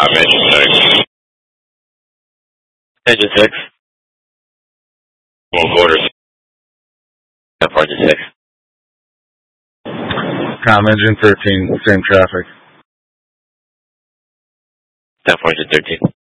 engine 6. Engine 6. One quarters. 10 engine 6. Engine 13, same traffic. 10 engine 13.